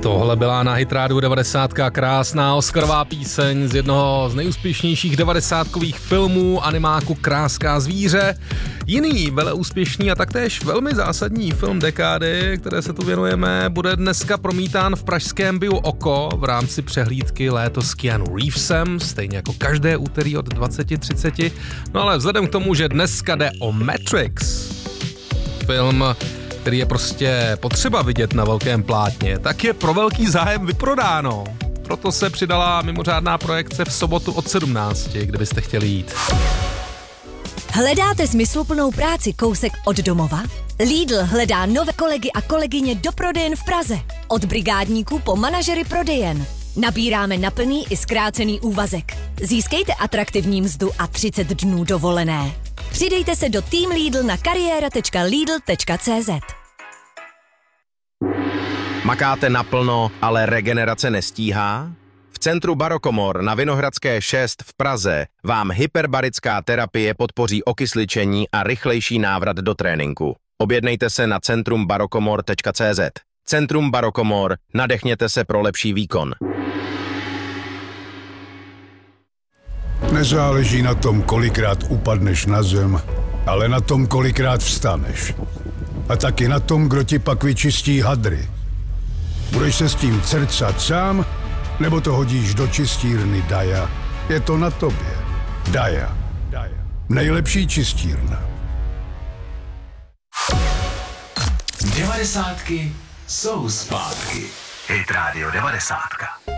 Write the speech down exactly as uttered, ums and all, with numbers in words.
Tohle byla na Hitrádiu devadesátka krásná oscarová píseň z jednoho z nejúspěšnějších devadesátkových filmů, animáku Kráská zvíře. Jiný veleúspěšný a taktéž velmi zásadní film dekády, které se tu věnujeme, bude dneska promítán v pražském Biu Oko v rámci přehlídky Léto s Keanu Reevesem, stejně jako každé úterý od dvacet třicet. No ale vzhledem k tomu, že dneska jde o Matrix, film, který je prostě potřeba vidět na velkém plátně, tak je pro velký zájem vyprodáno. Proto se přidala mimořádná projekce v sobotu od sedmnácti, kdybyste chtěli jít. Hledáte smysluplnou práci kousek od domova? Lidl hledá nové kolegy a kolegyně do prodejen v Praze. Od brigádníků po manažery prodejen. Nabíráme na plný i zkrácený úvazek. Získejte atraktivní mzdu a třicet dnů dovolené. Přidejte se do Team Lidl na kariéra tečka lidl tečka cé zet. Makáte naplno, ale regenerace nestíhá? V centru Barokomor na Vinohradské šest v Praze vám hyperbarická terapie podpoří okysličení a rychlejší návrat do tréninku. Objednejte se na centrum barokomor tečka cé zet. Centrum Barokomor, nadechněte se pro lepší výkon. Nezáleží na tom, kolikrát upadneš na zem, ale na tom, kolikrát vstaneš. A taky na tom, kdo ti pak vyčistí hadry. Budeš se s tím crcat sám, nebo to hodíš do čistírny Daja? Je to na tobě. Daja. Nejlepší čistírna. Devadesátky jsou zpátky. Hit Radio devadesátka.